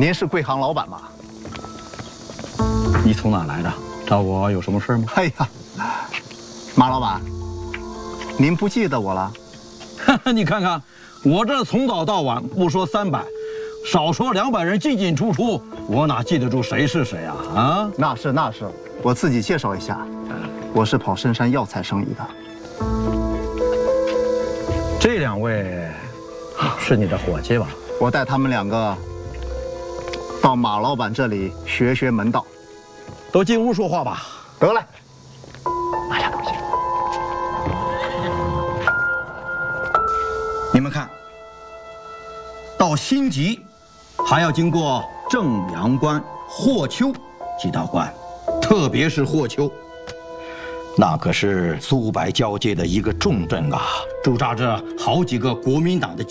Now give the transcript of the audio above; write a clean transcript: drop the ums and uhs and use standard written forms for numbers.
您是贵行老板吗？ 你从哪来的？找我有什么事吗？ 哎呀，马老板，您不记得我了？ 你看看，我这从早到晚不说300，少说200人进进出出，我哪记得住谁是谁啊？啊？ 那是，我自己介绍一下，我是跑深山药材生意的。 这2位是你的伙计吧？ 我带他们2个到马老板这里学门道。 都进屋说话吧。 得嘞。 拿下东西。你们看，到辛集还要经过正阳关、霍丘几道关，特别是霍丘，那可是苏白交界的一个重镇啊，驻扎着好几个国民党的